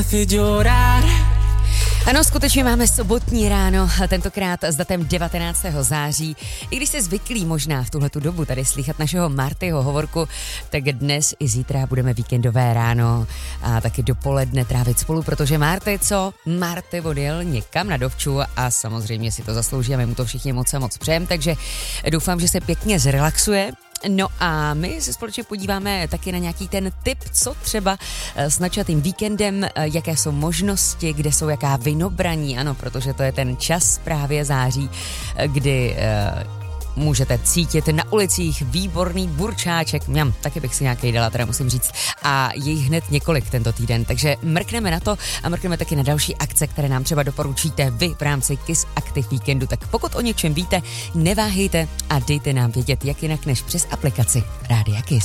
Ano, skutečně máme sobotní ráno, tentokrát s datem 19. září. I když jste zvyklí možná v tuhletu dobu tady slychat našeho Martyho hovorku, tak dnes i zítra budeme víkendové ráno a taky dopoledne trávit spolu, protože Marty odjel někam na dovču a samozřejmě si to zaslouží a my mu to všichni moc a moc přejem, takže doufám, že se pěkně zrelaxuje. No a my se společně podíváme taky na nějaký ten tip, co třeba s načatým víkendem, jaké jsou možnosti, kde jsou jaká vynobraní, ano, protože to je ten čas právě září, kdy můžete cítit na ulicích výborný burčáček, taky bych si nějaký dala, teda musím říct, a je jich hned několik tento týden, takže mrkneme na to a mrkneme taky na další akce, které nám třeba doporučíte vy v rámci Kiss Active Weekendu, tak pokud o něčem víte, neváhejte a dejte nám vědět, jak jinak než přes aplikaci Rádia Kiss.